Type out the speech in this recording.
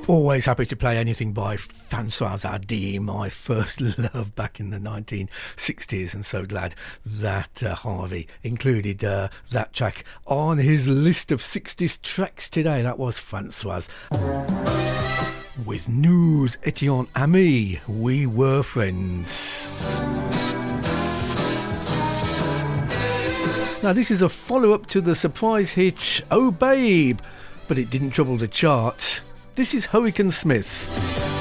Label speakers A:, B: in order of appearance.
A: Always happy to play anything by François Hardy, my first love back in the 1960s, and so glad that Harvey included that track on his list of 60s tracks today. That was François. With Nous étions amis, we were friends. Now this is a follow-up to the surprise hit Oh Babe, but it didn't trouble the charts. This is Hurricane Smith.